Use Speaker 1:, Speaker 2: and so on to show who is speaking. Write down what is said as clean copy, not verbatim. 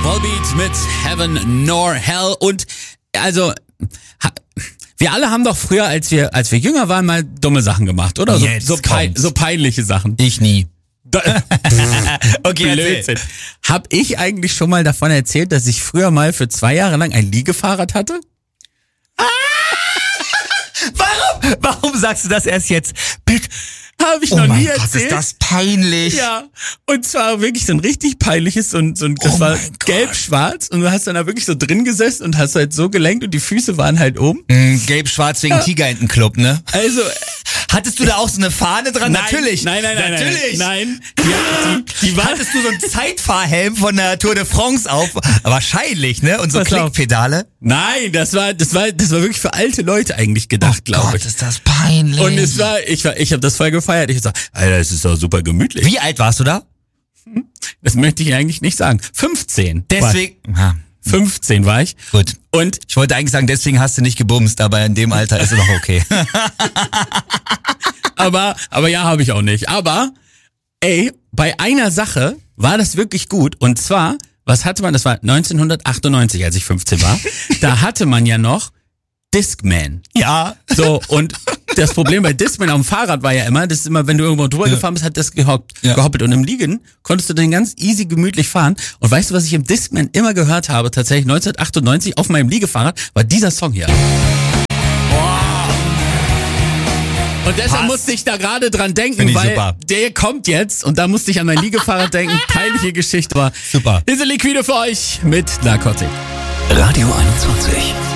Speaker 1: Volbeat mit Heaven nor Hell. Und also, wir alle haben doch früher, als wir jünger waren, mal dumme Sachen gemacht, oder? So peinliche Sachen.
Speaker 2: Ich nie. Okay,
Speaker 1: Blödsinn. Hab ich eigentlich schon mal davon erzählt, dass ich früher mal für 2 Jahre lang ein Liegefahrrad hatte?
Speaker 2: Warum sagst du das erst jetzt? Bitte.
Speaker 1: Habe ich noch nie erzählt.
Speaker 2: Gott, ist das peinlich.
Speaker 1: Ja, und zwar wirklich so ein richtig peinliches, das war gelb-schwarz und du hast dann da wirklich so drin gesessen und hast halt so gelenkt und die Füße waren halt oben.
Speaker 2: Gelb-schwarz wegen Tigerentenclub, ne?
Speaker 1: Also,
Speaker 2: hattest du da auch so eine Fahne dran?
Speaker 1: Nein,
Speaker 2: Natürlich.
Speaker 1: Natürlich. Nein.
Speaker 2: Hattest du so einen Zeitfahrhelm von der Tour de France auf? Wahrscheinlich, ne? Und so Klickpedale?
Speaker 1: Nein, das war wirklich für alte Leute eigentlich gedacht, glaube ich.
Speaker 2: Ist das peinlich.
Speaker 1: Und ich habe das voll gefeiert. Ich hab gesagt, Alter, es ist doch super gemütlich.
Speaker 2: Wie alt warst du da?
Speaker 1: Das möchte ich eigentlich nicht sagen. 15.
Speaker 2: Deswegen.
Speaker 1: 15 war ich.
Speaker 2: Gut.
Speaker 1: Und
Speaker 2: ich wollte eigentlich sagen, deswegen hast du nicht gebumst, aber in dem Alter ist es noch okay.
Speaker 1: aber ja, habe ich auch nicht. Aber, bei einer Sache war das wirklich gut. Und zwar, was hatte man? Das war 1998, als ich 15 war. Da hatte man ja noch Discman.
Speaker 2: Ja.
Speaker 1: So, und das Problem bei Discman auf dem Fahrrad war ja immer, das ist immer, wenn du irgendwo drüber gefahren bist, hat das gehoppelt. Und im Liegen konntest du den ganz easy gemütlich fahren. Und weißt du, was ich im Discman immer gehört habe, tatsächlich 1998 auf meinem Liegefahrrad, war dieser Song hier. Und deshalb musste ich da gerade dran denken, weil der kommt jetzt und da musste ich an mein Liegefahrrad denken. Peinliche Geschichte, aber
Speaker 2: super.
Speaker 1: Diese Liquide für euch mit Narcotic.
Speaker 3: Radio 21.